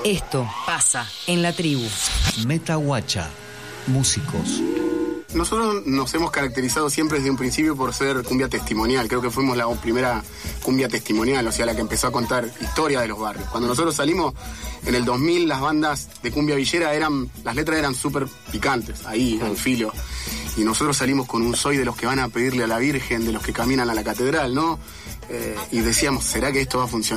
Esto pasa en la tribu. Metahuacha, músicos. Nosotros nos hemos caracterizado siempre desde un principio por ser cumbia testimonial. Creo que fuimos la primera cumbia testimonial, o sea, la que empezó a contar historia de los barrios. Cuando nosotros salimos en el 2000, las bandas de cumbia villera las letras eran súper picantes, ahí, al filo. Y nosotros salimos con un soy de los que van a pedirle a la Virgen, de los que caminan a la catedral, ¿no? Y decíamos, ¿será que esto va a funcionar?